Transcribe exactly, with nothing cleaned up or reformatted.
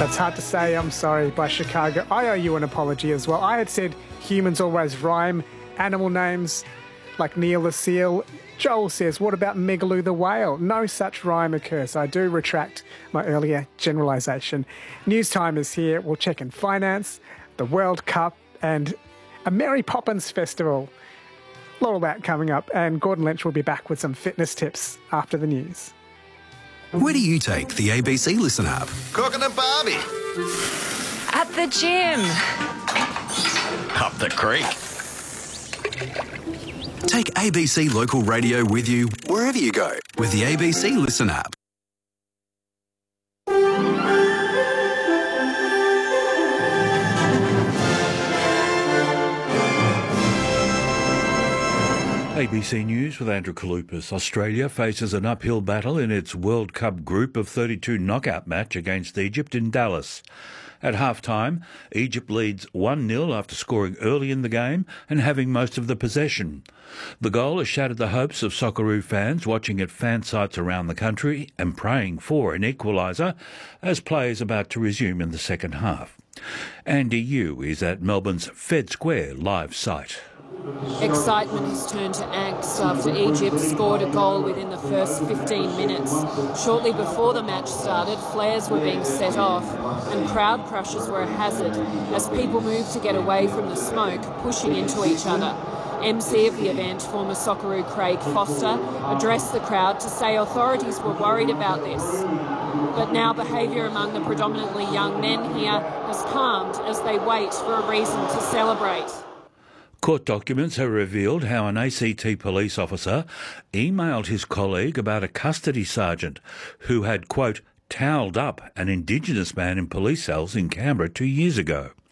That's hard to say, I'm sorry, by Chicago. I owe you an apology as well. I had said humans always rhyme animal names like Neil the seal. Joel says, what about Megaloo the whale? No such rhyme occurs. I do retract my earlier generalisation. News time is here. We'll check in finance, the World Cup and a Mary Poppins festival. All that coming up, and Gordon Lynch will be back with some fitness tips after the news. Where do you take the A B C Listen app? Cooking a barbie. At the gym. Up the creek. Take A B C Local Radio with you wherever you go with the A B C Listen app. A B C News with Andrew Kalupas. Australia faces an uphill battle in its World Cup Group of thirty-two knockout match against Egypt in Dallas. At half-time, Egypt leads one nil after scoring early in the game and having most of the possession. The goal has shattered the hopes of Socceroo fans watching at fan sites around the country and praying for an equaliser as play is about to resume in the second half. Andy Yu is at Melbourne's Fed Square live site. Excitement has turned to angst after Egypt scored a goal within the first fifteen minutes. Shortly before the match started, flares were being set off and crowd crushes were a hazard as people moved to get away from the smoke, pushing into each other. M C of the event, former Socceroo Craig Foster, addressed the crowd to say authorities were worried about this. But now behaviour among the predominantly young men here has calmed as they wait for a reason to celebrate. Court documents have revealed how an A C T police officer emailed his colleague about a custody sergeant who had, quote, towelled up an Indigenous man in police cells in Canberra two years ago.